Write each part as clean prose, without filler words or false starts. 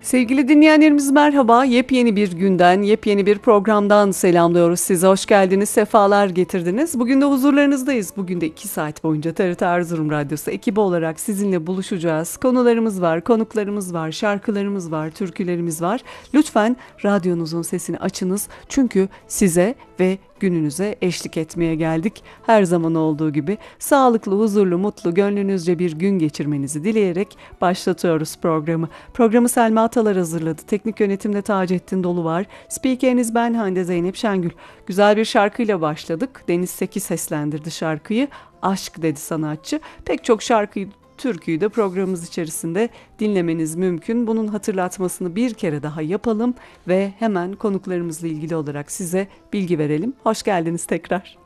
Sevgili dinleyenlerimiz merhaba. Yepyeni bir günden, yepyeni bir programdan selamlıyoruz size. Hoş geldiniz, sefalar getirdiniz. Bugün de huzurlarınızdayız. Bugün de 2 saat boyunca TRT Erzurum Radyosu ekibi olarak sizinle buluşacağız. Konularımız var, konuklarımız var, şarkılarımız var, türkülerimiz var. Lütfen radyonuzun sesini açınız. Çünkü size ve gününüze eşlik etmeye geldik. Her zaman olduğu gibi sağlıklı, huzurlu, mutlu, gönlünüzce bir gün geçirmenizi dileyerek başlatıyoruz programı. Programı Selma Atalar hazırladı. Teknik yönetimde Taceddin Dolu var. Spikeriniz ben Hande Zeynep Şengül. Güzel bir şarkıyla başladık. Deniz Seki seslendirdi şarkıyı. Aşk dedi sanatçı. Pek çok şarkıyı türküyü de programımız içerisinde dinlemeniz mümkün. Bunun hatırlatmasını bir kere daha yapalım ve hemen konuklarımızla ilgili olarak size bilgi verelim. Hoş geldiniz tekrar.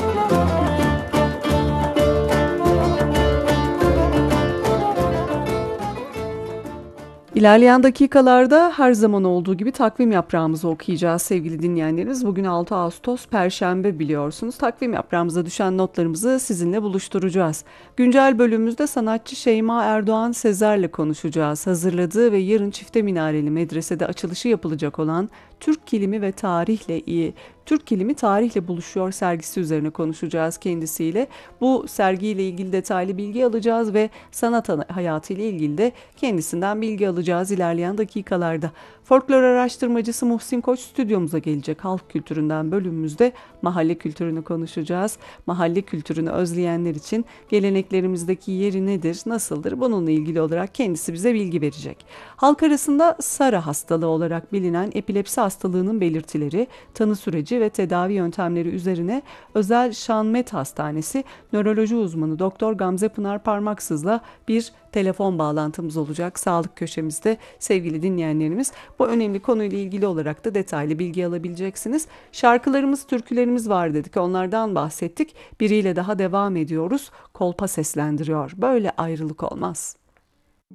İlerleyen dakikalarda her zaman olduğu gibi takvim yaprağımızı okuyacağız sevgili dinleyenlerimiz. Bugün 6 Ağustos Perşembe biliyorsunuz. Takvim yaprağımıza düşen notlarımızı sizinle buluşturacağız. Güncel bölümümüzde sanatçı Şeyma Erdoğan Sezer'le konuşacağız. Hazırladığı ve yarın Çifte Minareli Medrese'de açılışı yapılacak olan Türk Kilimi ve Türk Kilimi Tarihle Buluşuyor sergisi üzerine konuşacağız kendisiyle. Bu sergiyle ilgili detaylı bilgi alacağız ve sanat hayatı ile ilgili de kendisinden bilgi alacağız ilerleyen dakikalarda. Folklor araştırmacısı Muhsin Koç stüdyomuza gelecek. Halk kültüründen bölümümüzde mahalle kültürünü konuşacağız. Mahalle kültürünü özleyenler için geleneklerimizdeki yeri nedir, nasıldır bununla ilgili olarak kendisi bize bilgi verecek. Halk arasında SARA hastalığı olarak bilinen epilepsi hastalığının belirtileri, tanı süreci ve tedavi yöntemleri üzerine Özel Şanmet Hastanesi nöroloji uzmanı Doktor Gamze Pınar Parmaksız'la bir telefon bağlantımız olacak sağlık köşemizde sevgili dinleyenlerimiz. Bu önemli konuyla ilgili olarak da detaylı bilgi alabileceksiniz. Şarkılarımız, türkülerimiz var dedik. Onlardan bahsettik. Biriyle daha devam ediyoruz. Kolpa seslendiriyor. Böyle ayrılık olmaz.